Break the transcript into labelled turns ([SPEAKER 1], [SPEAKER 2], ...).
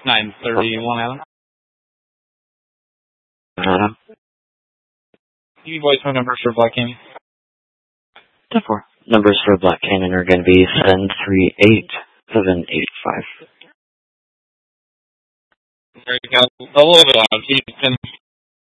[SPEAKER 1] 931, Adam.
[SPEAKER 2] Adam.
[SPEAKER 1] You voice my numbers for Black Canyon.
[SPEAKER 2] 10-4. Numbers for Black Canyon are going to be 738785.
[SPEAKER 1] There you go. A little bit loud.